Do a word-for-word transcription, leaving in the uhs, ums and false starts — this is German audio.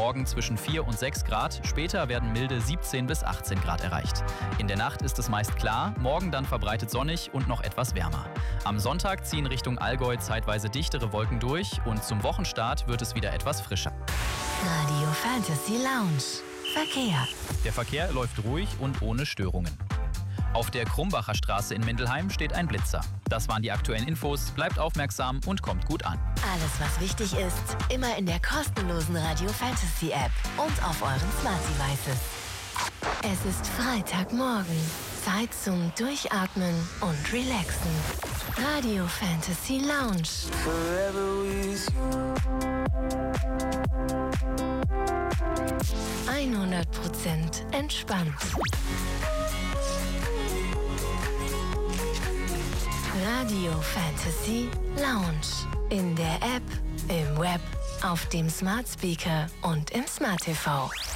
morgen zwischen vier und sechs Grad, später werden milde siebzehn bis achtzehn Grad erreicht. In der Nacht ist es meist klar, morgen dann verbreitet sonnig und noch etwas wärmer. Am Sonntag ziehen Richtung Allgäu zeitweise dichtere Wolken durch und zum Wochenstart wird es wieder etwas frischer. Radio Fantasy Lounge. Verkehr. Der Verkehr läuft ruhig und ohne Störungen. Auf der Krumbacher Straße in Mindelheim steht ein Blitzer. Das waren die aktuellen Infos. Bleibt aufmerksam und kommt gut an. Alles, was wichtig ist, immer in der kostenlosen Radio Fantasy App und auf euren Smart Devices. Es ist Freitagmorgen. Zeit zum Durchatmen und Relaxen. Radio Fantasy Lounge. hundert Prozent entspannt. Radio Fantasy Lounge. In der App, im Web, auf dem Smart Speaker und im Smart T V.